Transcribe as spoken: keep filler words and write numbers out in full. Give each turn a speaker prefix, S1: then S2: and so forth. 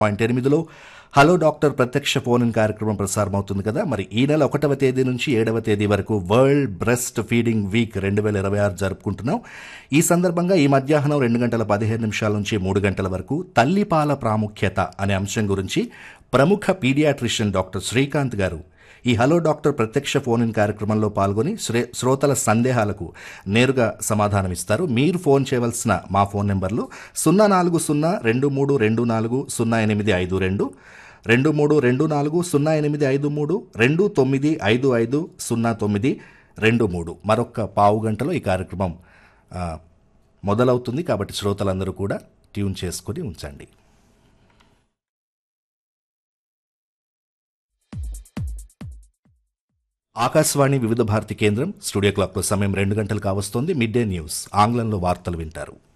S1: Point ఎనిమిదిలో hello doctor ప్రత్యక్ష phone in కార్యక్రమం ప్రసారం అవుతుంది కదా. మరి ఈ నెల ఒకటవ తేదీ నుంచి ఏడవ తేదీ వరకు వరల్డ్ బ్రెస్ట్ ఫీడింగ్ వీక్ రెండు వేల ఇరవై ఆరు జరుపుకుంటున్నాం. ఈ సందర్భంగా ఈ మధ్యాహ్నం రెండు గంటల పదిహేను నిమిషాల నుంచి మూడు గంటల వరకు తల్లిపాల ప్రాముఖ్యత అనే అంశం గురించి ప్రముఖ పీడియాట్రిషియన్ డాక్టర్ శ్రీకాంత్ గారు ఈ హలో డాక్టర్ ప్రత్యక్ష ఫోన్ ఇన్ కార్యక్రమంలో పాల్గొని శ్రే శ్రోతల సందేహాలకు నేరుగా సమాధానమిస్తారు. మీరు ఫోన్ చేయవలసిన మా ఫోన్ నెంబర్లు సున్నా నాలుగు సున్నా రెండు మూడు రెండు నాలుగు సున్నా ఎనిమిది ఐదు రెండు రెండు మూడు రెండు నాలుగు సున్నా ఎనిమిది ఐదు మూడు రెండు తొమ్మిది ఐదు ఐదు సున్నా తొమ్మిది రెండు మూడు. మరొక పావు గంటలో ఈ కార్యక్రమం ఆ, మొదలవుతుంది. కాబట్టి శ్రోతలందరూ కూడా ట్యూన్ చేసుకుని ఉంచండి. ఆకాశవాణి వివిధ భారతి కేంద్రం స్టూడియో క్లాక్లో సమయం రెండు గంటలు కావస్తోంది. మిడ్ డే న్యూస్ ఆంగ్లంలో వార్తలు వింటారు.